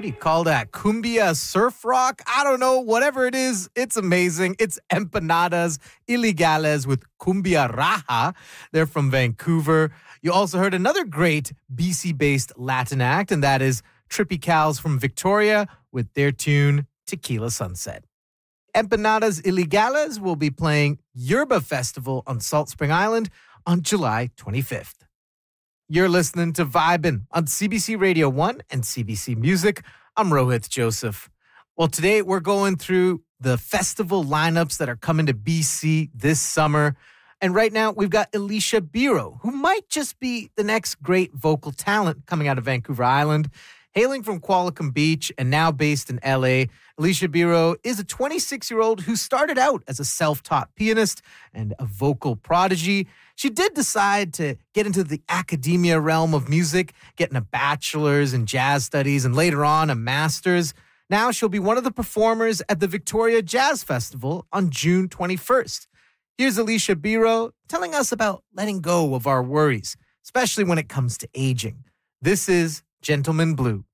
do you call that? Cumbia surf rock? I don't know. Whatever it is, it's amazing. It's Empanadas Ilegales with Cumbia Raja. They're from Vancouver. You also heard another great BC-based Latin act, and that is Trippy Cows from Victoria with their tune Tequila Sunset. Empanadas Ilegales will be playing Yerba Festival on Salt Spring Island on July 25th. You're listening to Vibin' on CBC Radio 1 and CBC Music. I'm Rohit Joseph. Well, today we're going through the festival lineups that are coming to BC this summer. And right now we've got Alicia Biro, who might just be the next great vocal talent coming out of Vancouver Island. Hailing from Qualicum Beach and now based in LA, Alicia Biro is a 26-year-old who started out as a self-taught pianist and a vocal prodigy. She did decide to get into the academia realm of music, getting a bachelor's in jazz studies and later on a master's. Now she'll be one of the performers at the Victoria Jazz Festival on June 21st. Here's Alicia Biro telling us about letting go of our worries, especially when it comes to aging. This is Gentleman Blue.